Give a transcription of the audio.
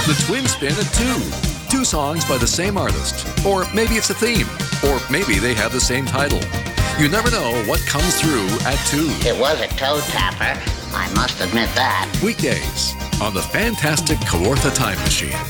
The Twin Spin at 2. 2 songs by the same artist. Or maybe it's a theme. Or maybe they have the same title. You never know what comes through at 2. It was a toe tapper, I must admit that. Weekdays on the fantastic Kawartha Time Machine.